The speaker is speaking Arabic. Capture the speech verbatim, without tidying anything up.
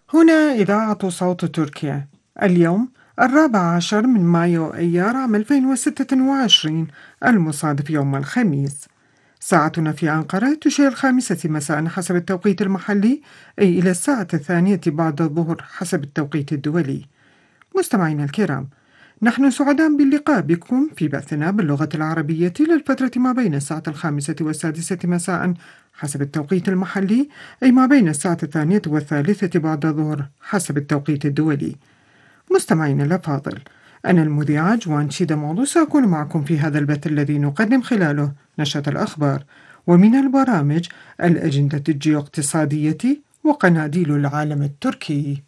هنا إذاعة صوت تركيا. اليوم الرابع عشر من مايو أيار عام ألفين وستة وعشرين، المصادف يوم الخميس. ساعتنا في أنقرة تشير الخامسة مساء حسب التوقيت المحلي، أي إلى الساعة الثانية بعد الظهر حسب التوقيت الدولي. مستمعينا الكرام، نحن سعداء باللقاء بكم في بثنا باللغة العربية للفترة ما بين الساعة الخامسة والسادسة مساء حسب التوقيت المحلي، أي ما بين الساعة الثانية والثالثة بعد الظهر حسب التوقيت الدولي. مستمعينا الأفاضل، أنا المذيعة جوان شيدا مولو سأكون معكم في هذا البث الذي نقدم خلاله نشرة الأخبار، ومن البرامج الأجندة الجيو اقتصادية وقناديل العالم التركي.